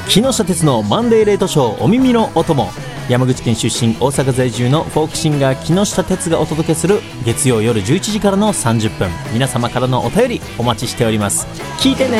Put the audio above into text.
木下鉄のマンデーレイトショーお耳のお供。山口県出身、大阪在住のフォークシンガー木下鉄がお届けする月曜夜11時からの30分、皆様からのお便りお待ちしております。聞いてね。